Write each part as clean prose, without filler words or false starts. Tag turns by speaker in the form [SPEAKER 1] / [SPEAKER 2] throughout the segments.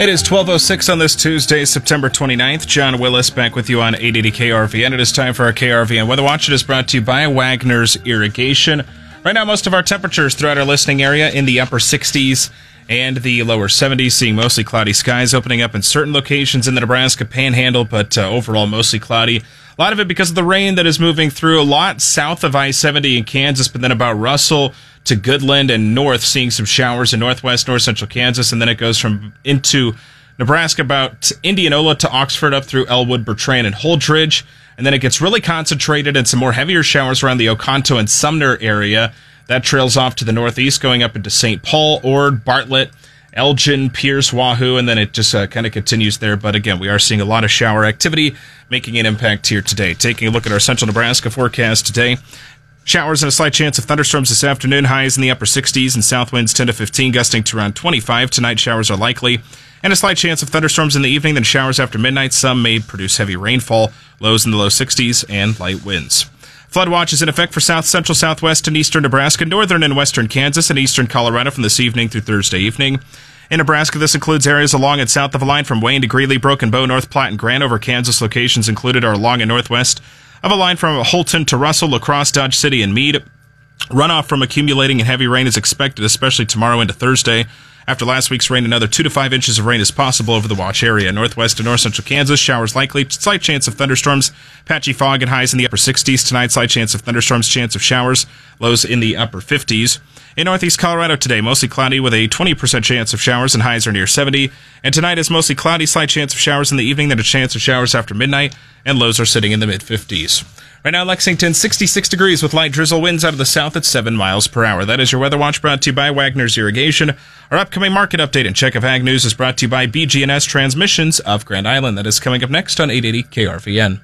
[SPEAKER 1] It is 12:06 on this Tuesday, September 29th. John Willis back with you on 880 KRVN. It is time for our KRVN Weather Watch. It is brought to you by Wagner's Irrigation. Right now, most of our temperatures throughout our listening area in the upper 60s and the lower 70s, seeing mostly cloudy skies opening up in certain locations in the Nebraska Panhandle, but overall mostly cloudy. A lot of it because of the rain that is moving through a lot south of I-70 in Kansas, but then about Russell to Goodland and north, seeing some showers in northwest, north central Kansas, and then it goes from into Nebraska about Indianola to Oxford up through Elwood, Bertrand, and Holdridge, and then it gets really concentrated in some more heavier showers around the Oconto and Sumner area. That trails off to the northeast, going up into St. Paul, Ord, Bartlett, Elgin, Pierce, Wahoo, and then it just kind of continues there. But again, we are seeing a lot of shower activity making an impact here today. Taking a look at our central Nebraska forecast today. Showers and a slight chance of thunderstorms this afternoon. Highs in the upper 60s and south winds 10 to 15, gusting to around 25. Tonight, showers are likely. And a slight chance of thunderstorms in the evening, then showers after midnight. Some may produce heavy rainfall. Lows in the low 60s and light winds. Flood watch is in effect for south, central, southwest, and eastern Nebraska, northern and western Kansas, and eastern Colorado from this evening through Thursday evening. In Nebraska, this includes areas along and south of a line from Wayne to Greeley, Broken Bow, North Platte, and Grand. Over Kansas, locations included are along and northwest of a line from Holton to Russell, La Crosse, Dodge City, and Meade. Runoff from accumulating and heavy rain is expected, especially tomorrow into Thursday. After last week's rain, another 2 to 5 inches of rain is possible over the watch area. Northwest and north central Kansas, showers likely. Slight chance of thunderstorms. Patchy fog and highs in the upper 60s. Tonight, slight chance of thunderstorms, chance of showers. Lows in the upper 50s. In northeast Colorado today, mostly cloudy with a 20% chance of showers and highs are near 70. And tonight is mostly cloudy, slight chance of showers in the evening, then a chance of showers after midnight, and lows are sitting in the mid-50s. Right now, Lexington, 66 degrees with light drizzle, winds out of the south at 7 miles per hour. That is your Weather Watch, brought to you by Wagner's Irrigation. Our upcoming market update and check of ag news is brought to you by BG&S Transmissions of Grand Island. That is coming up next on 880 KRVN.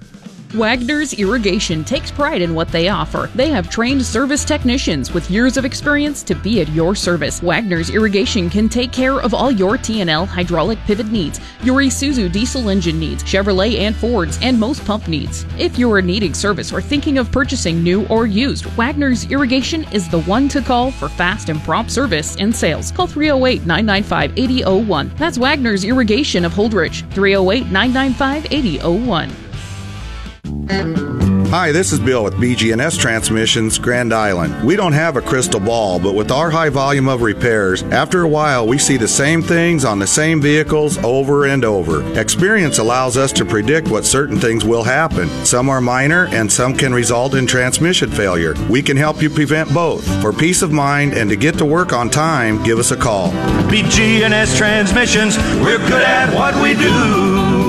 [SPEAKER 2] Wagner's Irrigation takes pride in what they offer. They have trained service technicians with years of experience to be at your service. Wagner's Irrigation can take care of all your T&L hydraulic pivot needs, your Isuzu diesel engine needs, Chevrolet and Fords, and most pump needs. If you are needing service or thinking of purchasing new or used, Wagner's Irrigation is the one to call for fast and prompt service and sales. Call 308-995-8001. That's Wagner's Irrigation of Holdridge, 308-995-8001.
[SPEAKER 3] Hi, this is Bill with BG&S Transmissions, Grand Island. We don't have a crystal ball, but with our high volume of repairs, after a while we see the same things on the same vehicles over and over. Experience allows us to predict what certain things will happen. Some are minor and some can result in transmission failure. We can help you prevent both. For peace of mind and to get to work on time, give us a call.
[SPEAKER 4] BG&S Transmissions, we're good at what we do.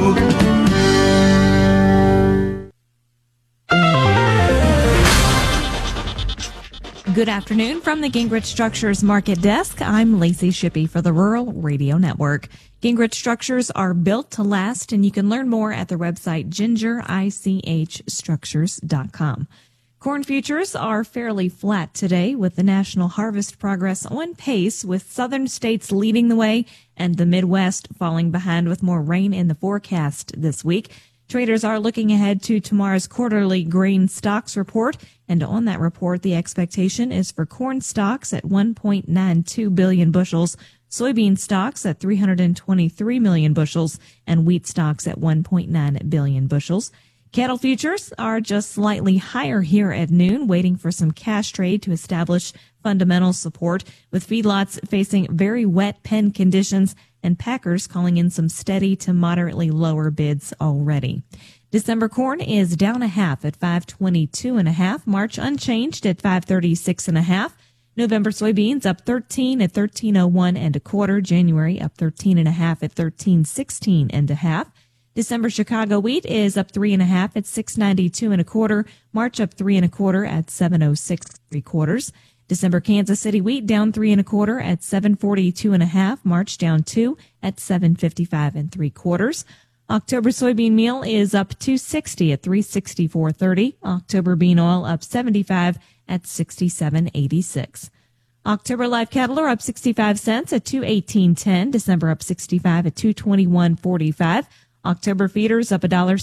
[SPEAKER 5] Good afternoon from the Gingrich Structures Market Desk. I'm Lacey Shippey for the Rural Radio Network. Gingrich Structures are built to last, and you can learn more at their website, gingerichstructures.com. Corn futures are fairly flat today, with the national harvest progress on pace, with southern states leading the way and the Midwest falling behind with more rain in the forecast this week. Traders are looking ahead to tomorrow's quarterly grain stocks report, and on that report, the expectation is for corn stocks at 1.92 billion bushels, soybean stocks at 323 million bushels, and wheat stocks at 1.9 billion bushels. Cattle futures are just slightly higher here at noon, waiting for some cash trade to establish fundamental support, with feedlots facing very wet pen conditions and packers calling in some steady to moderately lower bids already. December corn is down a half at 522.5. March unchanged at 536.5. November soybeans up 13 at 1301 and a quarter. January up 13.5 at 1316 and a half. December Chicago wheat is up 3.5 at 692 and a quarter. March up 3 1/4 at 706 3/4. December Kansas City wheat down 3 1/4 at 742.5. March down 2 at 755 3/4. October soybean meal is up 260 at 364.30. October bean oil up 75 at 67.86. October live cattle are up 65 cents at 218.10. December up 65 at 221.45. October feeders up $1.